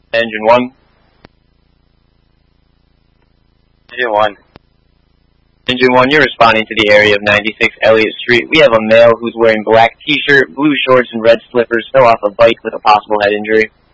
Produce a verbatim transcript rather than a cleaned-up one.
Engine one. Engine one. Engine one, you're responding to the area of ninety-six Elliott Street. We have a male who's wearing black t-shirt, blue shorts, and red slippers, fell off a bike with a possible head injury.